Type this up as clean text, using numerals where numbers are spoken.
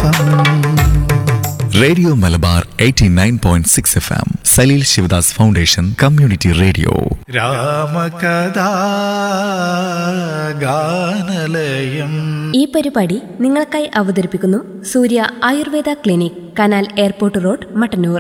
Radio Malabar 89.6 FM Saleel Sivadas foundation community radio. രാമകഥാ ഗാനലയം. ഈ പരിപാടി നിങ്ങൾക്കായി അവതരിപ്പിക്കുന്നു സൂര്യ Ayurveda clinic, canal airport road, Mattannur.